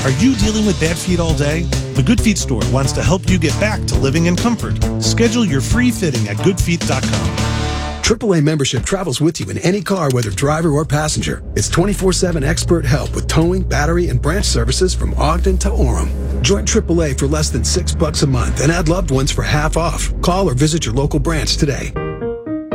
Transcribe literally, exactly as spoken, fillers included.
Are you dealing with bad feet all day? The Good Feet store wants to help you get back to living in comfort. Schedule your free fitting at good feet dot com. triple A membership travels with you in any car, whether driver or passenger. It's twenty-four seven expert help with towing, battery, and branch services from Ogden to Orem. Join triple A for less than six bucks a month and add loved ones for half off. Call or visit your local branch today.